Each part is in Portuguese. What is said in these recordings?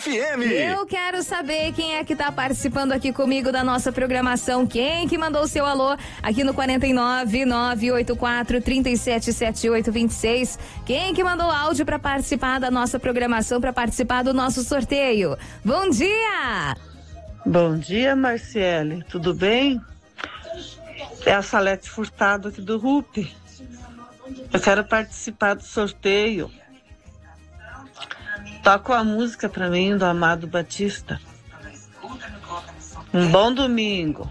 FM. Eu quero saber quem é que tá participando aqui comigo da nossa programação. Quem que mandou o seu alô aqui no 49984377826. Quem que mandou áudio para participar da nossa programação, para participar do nosso sorteio? Bom dia! Bom dia, Marciele. Tudo bem? É a Salete Furtado aqui do RUP. Eu quero participar do sorteio. Toca a música pra mim do Amado Batista. Um bom domingo.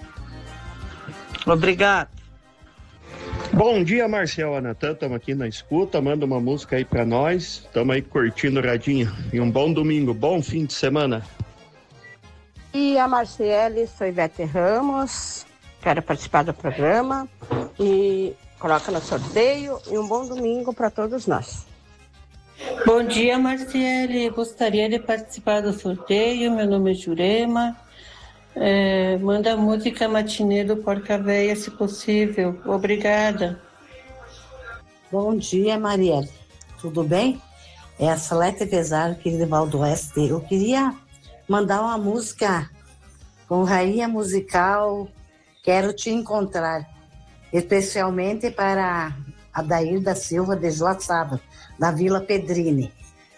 Obrigado. Bom dia, Marcel, Anatan, estamos aqui na escuta, manda uma música aí pra nós, estamos aí curtindo o radinho, e um bom domingo, bom fim de semana. E a Marciele, sou Ivete Ramos, quero participar do programa, e coloca no sorteio, e um bom domingo para todos nós. Bom dia, Marciele, gostaria de participar do sorteio, meu nome é Jurema. Manda a música Matinê do Porca Véia, se possível. Obrigada. Bom dia, Marielle. Tudo bem? É a Salete Pesaro, aqui de Val do Oeste. Eu queria mandar uma música com rainha musical, Quero Te Encontrar, especialmente para a Dair da Silva de Joaçaba, da Vila Pedrini.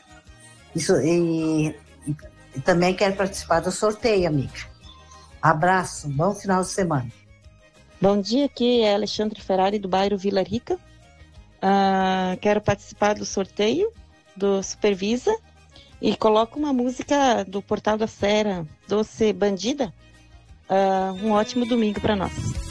E também quero participar do sorteio, amiga. Abraço, bom final de semana. Bom dia, aqui é Alexandre Ferrari do bairro Vila Rica. Quero participar do sorteio do Supervisa e coloco uma música do Portal da Serra, Doce Bandida. Um ótimo domingo para nós.